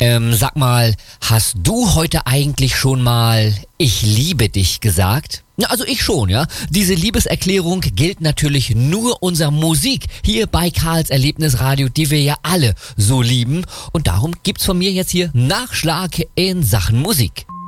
Sag mal, hast du heute eigentlich schon mal "Ich liebe dich" gesagt? Ja, also ich schon, ja. Diese Liebeserklärung gilt natürlich nur unserer Musik hier bei Karls Erlebnisradio, die wir ja alle so lieben. Und darum gibt's von mir jetzt hier Nachschlag in Sachen Musik.